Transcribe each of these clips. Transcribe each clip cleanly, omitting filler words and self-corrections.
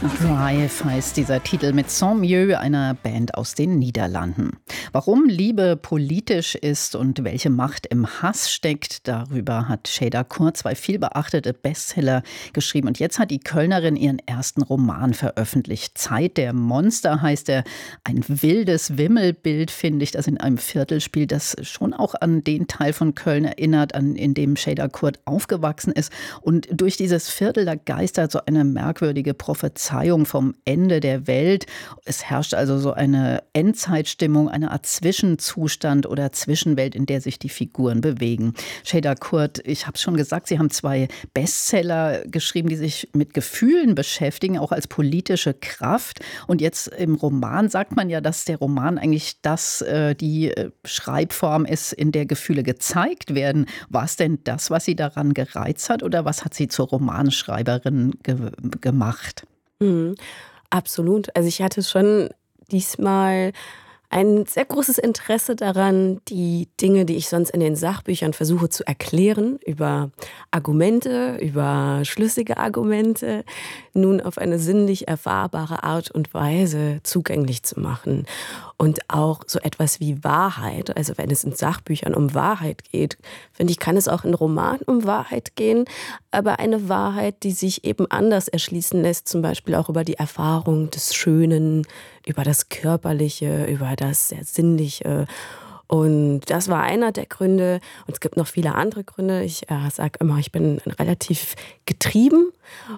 Drive heißt dieser Titel mit Saint-Mieux, einer Band aus den Niederlanden. Warum Liebe politisch ist und welche Macht im Hass steckt, darüber hat Şeyda Kurt 2 vielbeachtete Bestseller geschrieben. Und jetzt hat die Kölnerin ihren ersten Roman veröffentlicht. Zeit der Monster heißt er. Ein wildes Wimmelbild, finde ich, das in einem Viertel spielt, das schon auch an den Teil von Köln erinnert, in dem Şeyda Kurt aufgewachsen ist. Und durch dieses Viertel, da geistert so eine merkwürdige Prophezeiung vom Ende der Welt. Es herrscht also so eine Endzeitstimmung, eine Art Zwischenzustand oder Zwischenwelt, in der sich die Figuren bewegen. Şeyda Kurt, ich habe es schon gesagt, Sie haben 2 Bestseller geschrieben, die sich mit Gefühlen beschäftigen, auch als politische Kraft. Und jetzt im Roman sagt man ja, dass der Roman eigentlich die Schreibform ist, in der Gefühle gezeigt werden. War es denn das, was Sie daran gereizt hat, oder was hat Sie zur Romanschreiberin gemacht? Mhm. Absolut. Also ich hatte schon diesmal ein sehr großes Interesse daran, die Dinge, die ich sonst in den Sachbüchern versuche zu erklären, über Argumente, über schlüssige Argumente, nun auf eine sinnlich erfahrbare Art und Weise zugänglich zu machen. Und auch so etwas wie Wahrheit, also wenn es in Sachbüchern um Wahrheit geht, finde ich, kann es auch in Romanen um Wahrheit gehen, aber eine Wahrheit, die sich eben anders erschließen lässt, zum Beispiel auch über die Erfahrung des Schönen, über das Körperliche, über das sehr Sinnliche. Und das war einer der Gründe. Und es gibt noch viele andere Gründe. Ich sage immer, ich bin relativ getrieben.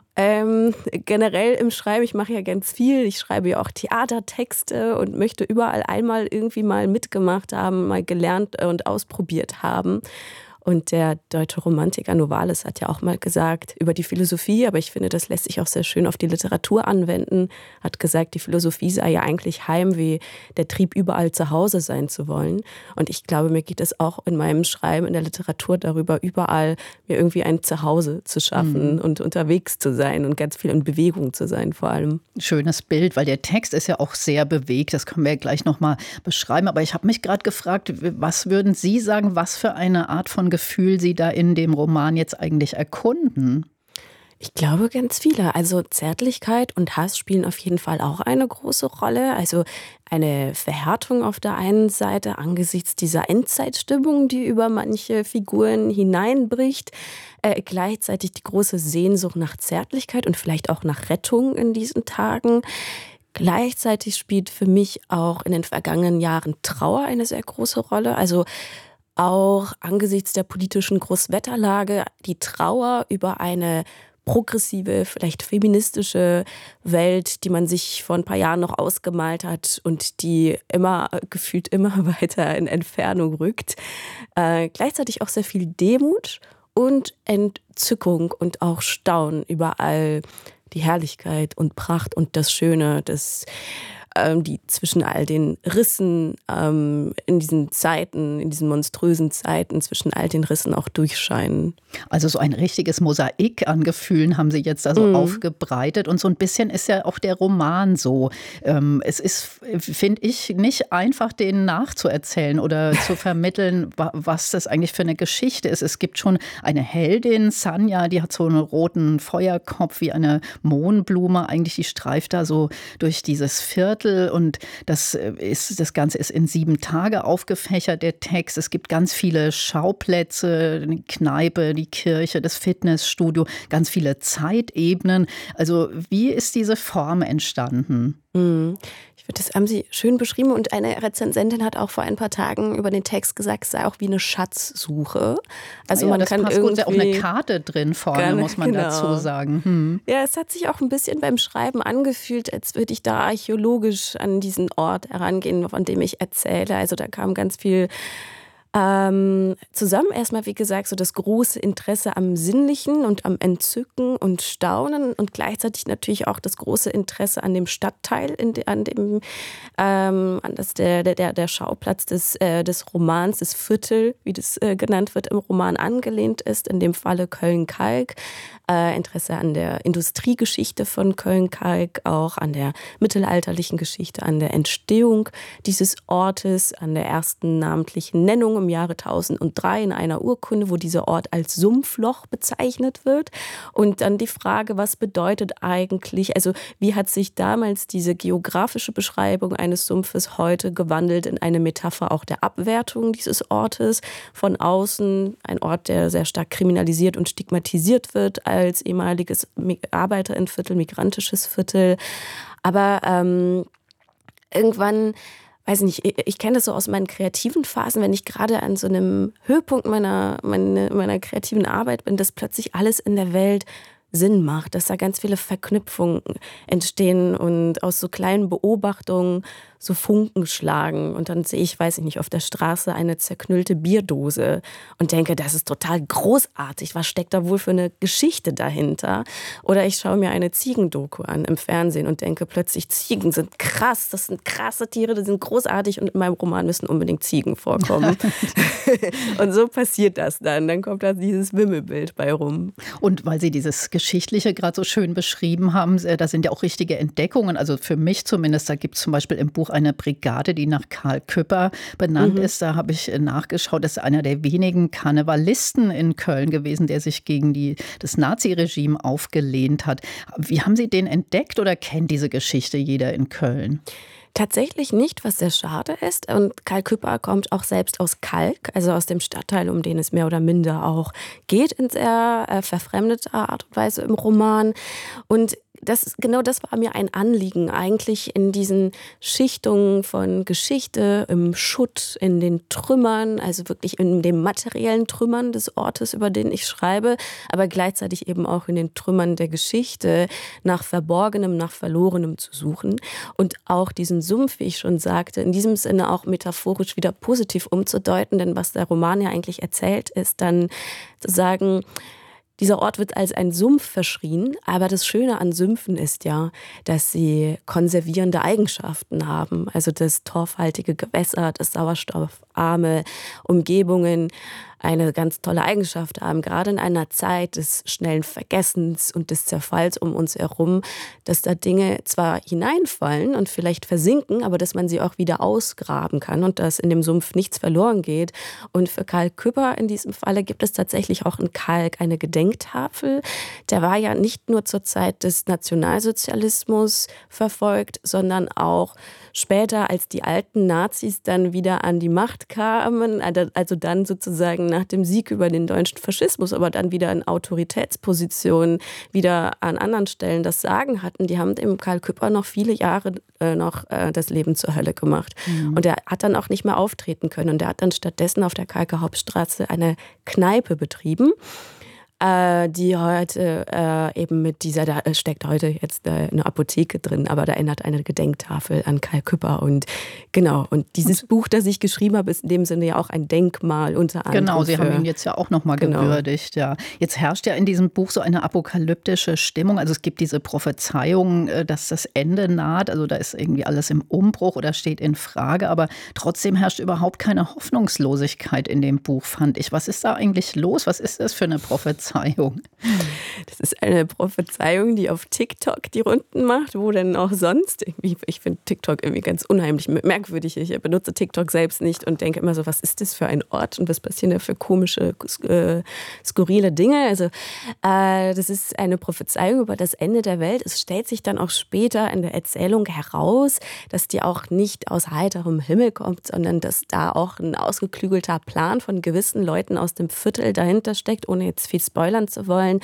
Generell im Schreiben, ich mache ja ganz viel. Ich schreibe ja auch Theatertexte und möchte überall einmal irgendwie mal mitgemacht haben, mal gelernt und ausprobiert haben. Und der deutsche Romantiker Novalis hat ja auch mal gesagt über die Philosophie, aber ich finde, das lässt sich auch sehr schön auf die Literatur anwenden, hat gesagt, die Philosophie sei ja eigentlich Heimweh, der Trieb, überall zu Hause sein zu wollen. Und ich glaube, mir geht es auch in meinem Schreiben, in der Literatur darüber, überall mir irgendwie ein Zuhause zu schaffen und unterwegs zu sein und ganz viel in Bewegung zu sein vor allem. Schönes Bild, weil der Text ist ja auch sehr bewegt, das können wir ja gleich noch mal beschreiben. Aber ich habe mich gerade gefragt, was würden Sie sagen, was für eine Art von Gefühl Sie da in dem Roman jetzt eigentlich erkunden? Ich glaube, ganz viele. Also Zärtlichkeit und Hass spielen auf jeden Fall auch eine große Rolle. Also eine Verhärtung auf der einen Seite angesichts dieser Endzeitstimmung, die über manche Figuren hineinbricht. Gleichzeitig die große Sehnsucht nach Zärtlichkeit und vielleicht auch nach Rettung in diesen Tagen. Gleichzeitig spielt für mich auch in den vergangenen Jahren Trauer eine sehr große Rolle. Also auch angesichts der politischen Großwetterlage die Trauer über eine progressive, vielleicht feministische Welt, die man sich vor ein paar Jahren noch ausgemalt hat und die gefühlt immer weiter in Entfernung rückt. Gleichzeitig auch sehr viel Demut und Entzückung und auch Staunen über all die Herrlichkeit und Pracht und das Schöne, die zwischen all den Rissen in diesen Zeiten, in diesen monströsen Zeiten, zwischen all den Rissen auch durchscheinen. Also so ein richtiges Mosaik an Gefühlen haben Sie jetzt also aufgebreitet. Und so ein bisschen ist ja auch der Roman so. Es ist, finde ich, nicht einfach, den nachzuerzählen oder zu vermitteln, was das eigentlich für eine Geschichte ist. Es gibt schon eine Heldin, Sanja, die hat so einen roten Feuerkopf wie eine Mohnblume. Eigentlich, die streift da so durch dieses Viertel. Und das Ganze ist in 7 Tage aufgefächert, der Text. Es gibt ganz viele Schauplätze, die Kneipe, die Kirche, das Fitnessstudio, ganz viele Zeitebenen. Also wie ist diese Form entstanden? Das haben Sie schön beschrieben und eine Rezensentin hat auch vor ein paar Tagen über den Text gesagt, es sei auch wie eine Schatzsuche. Also man das kann passt irgendwie gut, auch eine Karte drin vorne, muss man dazu sagen. Ja, es hat sich auch ein bisschen beim Schreiben angefühlt, als würde ich da archäologisch an diesen Ort herangehen, von dem ich erzähle. Also da kam ganz viel zusammen. Erstmal, wie gesagt, so das große Interesse am Sinnlichen und am Entzücken und Staunen und gleichzeitig natürlich auch das große Interesse an dem Stadtteil, der Schauplatz des Romans, das Viertel, wie das genannt wird im Roman, angelehnt ist, in dem Falle Köln-Kalk. Interesse an der Industriegeschichte von Köln-Kalk, auch an der mittelalterlichen Geschichte, an der Entstehung dieses Ortes, an der ersten namentlichen Nennung im im Jahre 1003 in einer Urkunde, wo dieser Ort als Sumpfloch bezeichnet wird. Und dann die Frage, was bedeutet eigentlich, also wie hat sich damals diese geografische Beschreibung eines Sumpfes heute gewandelt in eine Metapher auch der Abwertung dieses Ortes von außen, ein Ort, der sehr stark kriminalisiert und stigmatisiert wird als ehemaliges Arbeiterinnenviertel, migrantisches Viertel. Aber irgendwann, weiß nicht, ich kenne das so aus meinen kreativen Phasen, wenn ich gerade an so einem Höhepunkt meiner kreativen Arbeit bin, dass plötzlich alles in der Welt Sinn macht, dass da ganz viele Verknüpfungen entstehen und aus so kleinen Beobachtungen so Funken schlagen. Und dann sehe ich, weiß ich nicht, auf der Straße eine zerknüllte Bierdose und denke, das ist total großartig. Was steckt da wohl für eine Geschichte dahinter? Oder ich schaue mir eine Ziegendoku an im Fernsehen und denke plötzlich, Ziegen sind krass, das sind krasse Tiere, die sind großartig und in meinem Roman müssen unbedingt Ziegen vorkommen. Und so passiert das dann. Dann kommt da dieses Wimmelbild bei rum. Und weil Sie dieses Geschichtliche gerade so schön beschrieben haben, da sind ja auch richtige Entdeckungen. Also für mich zumindest, da gibt es zum Beispiel im Buch eine Brigade, die nach Karl Küpper benannt ist. Da habe ich nachgeschaut, das ist einer der wenigen Karnevalisten in Köln gewesen, der sich gegen das Naziregime aufgelehnt hat. Wie haben Sie den entdeckt oder kennt diese Geschichte jeder in Köln? Tatsächlich nicht, was sehr schade ist. Und Karl Küpper kommt auch selbst aus Kalk, also aus dem Stadtteil, um den es mehr oder minder auch geht, in sehr verfremdeter Art und Weise im Roman. Und das war mir ein Anliegen, eigentlich in diesen Schichtungen von Geschichte, im Schutt, in den Trümmern, also wirklich in den materiellen Trümmern des Ortes, über den ich schreibe, aber gleichzeitig eben auch in den Trümmern der Geschichte nach Verborgenem, nach Verlorenem zu suchen und auch diesen Sumpf, wie ich schon sagte, in diesem Sinne auch metaphorisch wieder positiv umzudeuten, denn was der Roman ja eigentlich erzählt, ist dann zu sagen, dieser Ort wird als ein Sumpf verschrien, aber das Schöne an Sümpfen ist ja, dass sie konservierende Eigenschaften haben. Also das torfhaltige Gewässer, das sauerstoffarme Umgebungen eine ganz tolle Eigenschaft haben, gerade in einer Zeit des schnellen Vergessens und des Zerfalls um uns herum, dass da Dinge zwar hineinfallen und vielleicht versinken, aber dass man sie auch wieder ausgraben kann und dass in dem Sumpf nichts verloren geht. Und für Karl Küpper in diesem Falle gibt es tatsächlich auch in Kalk eine Gedenktafel. Der war ja nicht nur zur Zeit des Nationalsozialismus verfolgt, sondern auch später, als die alten Nazis dann wieder an die Macht kamen, also dann sozusagen nach dem Sieg über den deutschen Faschismus, aber dann wieder in Autoritätspositionen, wieder an anderen Stellen das Sagen hatten, die haben dem Karl Küpper noch viele Jahre das Leben zur Hölle gemacht. Mhm. Und er hat dann auch nicht mehr auftreten können. Und er hat dann stattdessen auf der Kalker Hauptstraße eine Kneipe betrieben, die heute eben mit dieser, da steckt heute jetzt eine Apotheke drin, aber da erinnert eine Gedenktafel an Karl Küpper und genau, und dieses Buch, das ich geschrieben habe, ist in dem Sinne ja auch ein Denkmal unter anderem. Genau, Sie haben ihn jetzt ja auch nochmal gewürdigt, ja. Jetzt herrscht ja in diesem Buch so eine apokalyptische Stimmung, also es gibt diese Prophezeiung, dass das Ende naht, also da ist irgendwie alles im Umbruch oder steht in Frage, aber trotzdem herrscht überhaupt keine Hoffnungslosigkeit in dem Buch, fand ich. Was ist da eigentlich los? Was ist das für eine Prophezeiung? Das ist eine Prophezeiung, die auf TikTok die Runden macht, wo denn auch sonst. Ich finde TikTok irgendwie ganz unheimlich merkwürdig. Ich benutze TikTok selbst nicht und denke immer so, was ist das für ein Ort und was passieren da für komische, skurrile Dinge. Also das ist eine Prophezeiung über das Ende der Welt. Es stellt sich dann auch später in der Erzählung heraus, dass die auch nicht aus heiterem Himmel kommt, sondern dass da auch ein ausgeklügelter Plan von gewissen Leuten aus dem Viertel dahinter steckt, ohne jetzt viel spoilern zu wollen,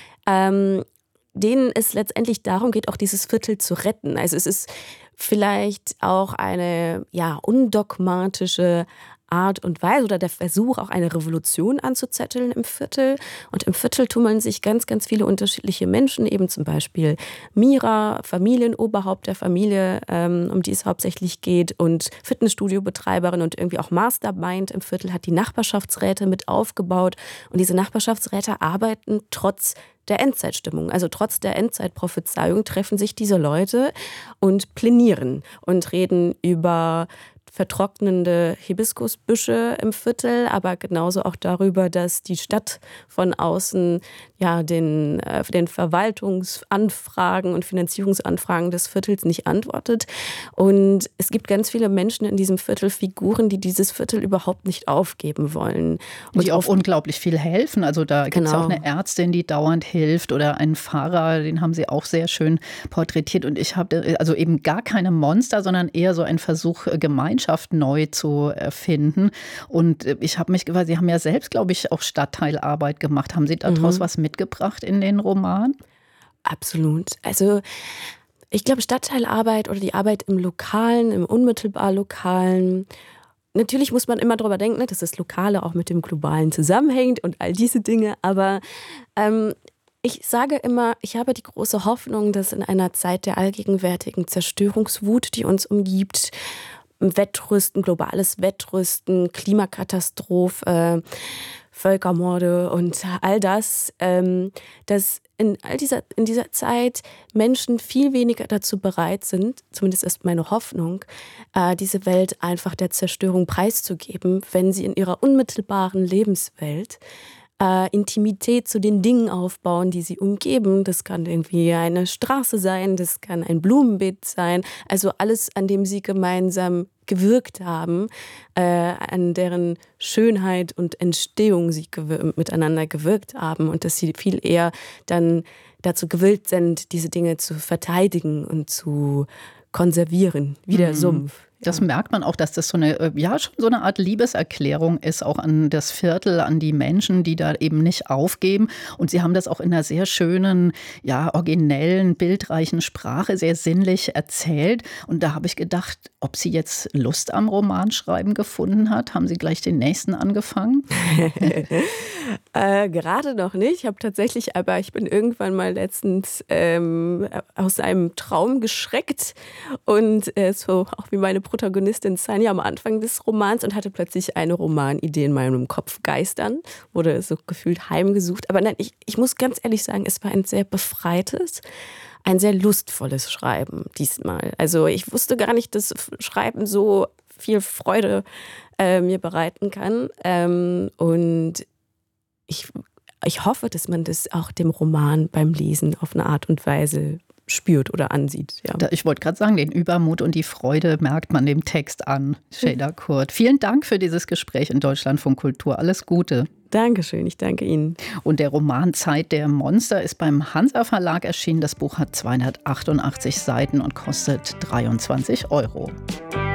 denen es letztendlich darum geht, auch dieses Viertel zu retten. Also es ist vielleicht auch eine undogmatische Art und Weise oder der Versuch, auch eine Revolution anzuzetteln im Viertel. Und im Viertel tummeln sich ganz, ganz viele unterschiedliche Menschen, eben zum Beispiel Mira, Familienoberhaupt der Familie, um die es hauptsächlich geht, und Fitnessstudio-Betreiberin und irgendwie auch Mastermind im Viertel, hat die Nachbarschaftsräte mit aufgebaut. Und diese Nachbarschaftsräte arbeiten trotz der Endzeitstimmung, also trotz der Endzeitprophezeiung treffen sich diese Leute und plänieren und reden über vertrocknende Hibiskusbüsche im Viertel, aber genauso auch darüber, dass die Stadt von außen den Verwaltungsanfragen und Finanzierungsanfragen des Viertels nicht antwortet. Und es gibt ganz viele Menschen in diesem Viertel, Figuren, die dieses Viertel überhaupt nicht aufgeben wollen. Und die auch unglaublich viel helfen. Also da gibt es auch Genau. eine Ärztin, die dauernd hilft, oder einen Pfarrer, den haben sie auch sehr schön porträtiert. Und ich habe also eben gar keine Monster, sondern eher so ein Versuch, Gemeinschaft neu zu erfinden. Und ich habe mich gefragt, Sie haben ja selbst, glaube ich, auch Stadtteilarbeit gemacht. Haben Sie daraus was mitgebracht in den Roman? Absolut. Also ich glaube, Stadtteilarbeit oder die Arbeit im Lokalen, im unmittelbar Lokalen. Natürlich muss man immer darüber denken, dass das Lokale auch mit dem Globalen zusammenhängt und all diese Dinge. Aber ich sage immer, ich habe die große Hoffnung, dass in einer Zeit der allgegenwärtigen Zerstörungswut, die uns umgibt, Wettrüsten, globales Wettrüsten, Klimakatastrophe, Völkermorde und all das, dass in dieser Zeit Menschen viel weniger dazu bereit sind, zumindest ist meine Hoffnung, diese Welt einfach der Zerstörung preiszugeben, wenn sie in ihrer unmittelbaren Lebenswelt Intimität zu den Dingen aufbauen, die sie umgeben. Das kann irgendwie eine Straße sein, das kann ein Blumenbeet sein. Also alles, an dem sie gemeinsam gewirkt haben, an deren Schönheit und Entstehung sie miteinander gewirkt haben und dass sie viel eher dann dazu gewillt sind, diese Dinge zu verteidigen und zu konservieren, wie der Sumpf. Das merkt man auch, dass das so eine, schon so eine Art Liebeserklärung ist, auch an das Viertel, an die Menschen, die da eben nicht aufgeben. Und Sie haben das auch in einer sehr schönen, originellen, bildreichen Sprache, sehr sinnlich erzählt. Und da habe ich gedacht, ob sie jetzt Lust am Romanschreiben gefunden hat. Haben Sie gleich den nächsten angefangen? Gerade noch nicht. Ich bin irgendwann mal letztens aus einem Traum geschreckt und so auch wie meine Protagonistin Sanja am Anfang des Romans und hatte plötzlich eine Romanidee in meinem Kopf geistern, wurde so gefühlt heimgesucht. Aber nein, ich muss ganz ehrlich sagen, es war ein sehr befreites, ein sehr lustvolles Schreiben diesmal. Also ich wusste gar nicht, dass Schreiben so viel Freude mir bereiten kann. Und ich hoffe, dass man das auch dem Roman beim Lesen auf eine Art und Weise spürt oder ansieht. Ja. Ich wollte gerade sagen, den Übermut und die Freude merkt man dem Text an, Şeyda Kurt. Vielen Dank für dieses Gespräch in Deutschlandfunk Kultur. Alles Gute. Dankeschön, ich danke Ihnen. Und der Roman Zeit der Monster ist beim Hansa Verlag erschienen. Das Buch hat 288 Seiten und kostet 23 €.